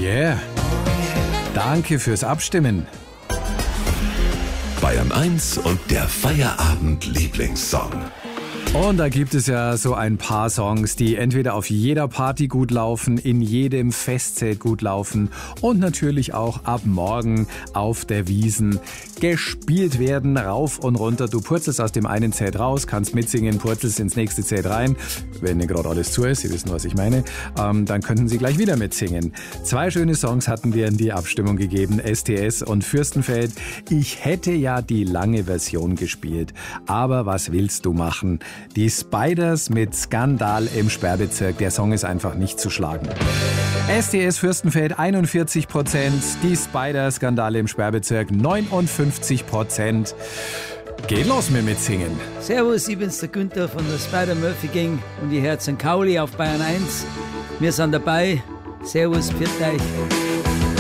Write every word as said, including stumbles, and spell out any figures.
yeah. Danke fürs Abstimmen. Bayern eins und der Feierabend-Lieblingssong. Und da gibt es ja so ein paar Songs, die entweder auf jeder Party gut laufen, in jedem Festzelt gut laufen und natürlich auch ab morgen auf der Wiesn gespielt werden, rauf und runter. Du purzelst aus dem einen Zelt raus, kannst mitsingen, purzelst ins nächste Zelt rein. Wenn dir gerade alles zu ist, Sie wissen, was ich meine, ähm, dann könnten Sie gleich wieder mitsingen. Zwei schöne Songs hatten wir in die Abstimmung gegeben, S T S und Fürstenfeld. Ich hätte ja die lange Version gespielt, aber was willst du machen? Die Spiders mit Skandal im Sperrbezirk. Der Song ist einfach nicht zu schlagen. S T S Fürstenfeld einundvierzig Prozent, die Spiders Skandale im Sperrbezirk neunundfünfzig Prozent. Geht los mit Mitsingen. Servus, ich bin's der Günther von der Spider-Murphy Gang und ihr hört Sankt Kauli auf Bayern eins. Wir sind dabei. Servus, pfiat euch.